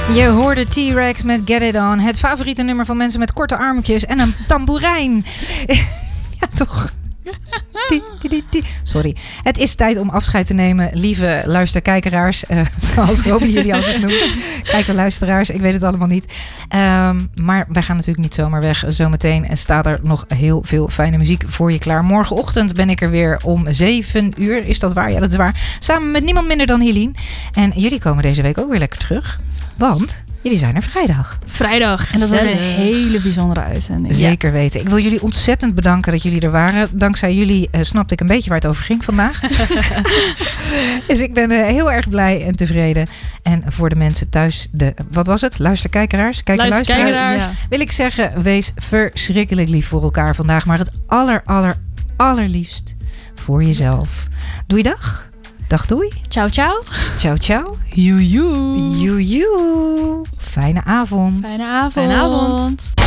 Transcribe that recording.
Je hoorde T-Rex met Get It On. Het favoriete nummer van mensen met korte armpjes en een tamboerijn. Ja, toch? Sorry. Het is tijd om afscheid te nemen. Lieve luisterkijkeraars. Zoals Robin jullie altijd noemt. Kijker-luisteraars. Ik weet het allemaal niet. Maar wij gaan natuurlijk niet zomaar weg. Zometeen staat er nog heel veel fijne muziek voor je klaar. Morgenochtend ben ik er weer om 7 uur. Is dat waar? Ja, dat is waar. Samen met niemand minder dan Helene. En jullie komen deze week ook weer lekker terug. Want jullie zijn er vrijdag. Vrijdag. En dat wordt een hele bijzondere uitzending. Zeker weten. Ik wil jullie ontzettend bedanken dat jullie er waren. Dankzij jullie snapte ik een beetje waar het over ging vandaag. Dus ik ben heel erg blij en tevreden. En voor de mensen thuis, wat was het? Luisterkijkeraars? Luisteraars. Ja. Wil ik zeggen, wees verschrikkelijk lief voor elkaar vandaag. Maar het allerliefst voor jezelf. Doei dag. Dag doei. Ciao, ciao. Ciao, ciao. Joe, joe. Joe, joe. Fijne avond. Fijne avond.